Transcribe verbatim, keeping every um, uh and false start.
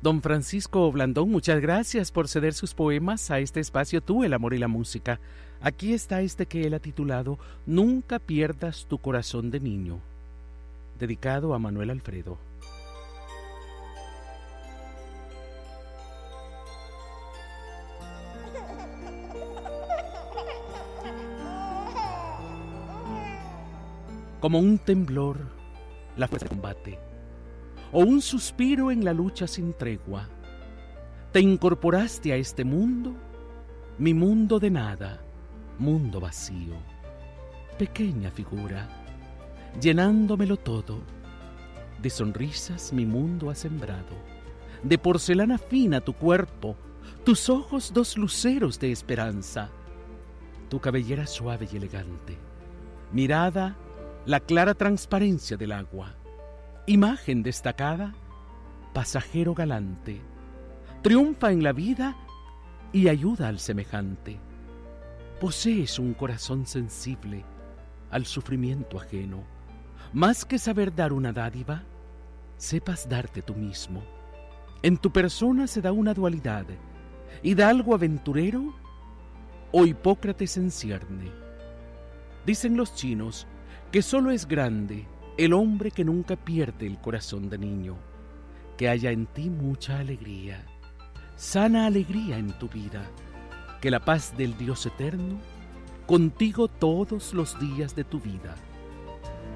Don Francisco Blandón, muchas gracias por ceder sus poemas a este espacio Tú, el amor y la música. Aquí está este que él ha titulado Nunca pierdas tu corazón de niño, dedicado a Manuel Alfredo. Como un temblor, la fuerza de combate, o un suspiro en la lucha sin tregua, te incorporaste a este mundo, mi mundo de nada, mundo vacío, pequeña figura, llenándomelo todo, de sonrisas mi mundo ha sembrado, de porcelana fina tu cuerpo, tus ojos dos luceros de esperanza, tu cabellera suave y elegante, mirada la clara transparencia del agua, imagen destacada, pasajero galante, triunfa en la vida y ayuda al semejante. Posees un corazón sensible al sufrimiento ajeno. Más que saber dar una dádiva, sepas darte tú mismo. En tu persona se da una dualidad, hidalgo aventurero o Hipócrates en cierne. Dicen los chinos que solo es grande el hombre que nunca pierde el corazón de niño, que haya en ti mucha alegría, sana alegría en tu vida, que la paz del Dios eterno contigo todos los días de tu vida.